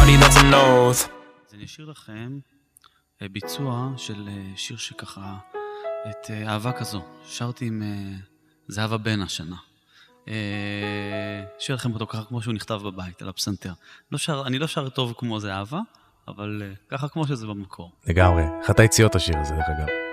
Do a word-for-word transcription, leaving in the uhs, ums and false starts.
party, that's an oath. אז אני אשאיר לכם ביצוע של שיר שככה, את אהבה כזו. שרתי עם זהבה בן השנה. שיר לכם אותו ככה כמו שהוא נכתב בבית, על הפסנתר. לא שר, אני לא שר טוב כמו זהבה, אבל ככה כמו שזה במקור. לגמרי. אחת היציאות השיר הזה, דרך אגב.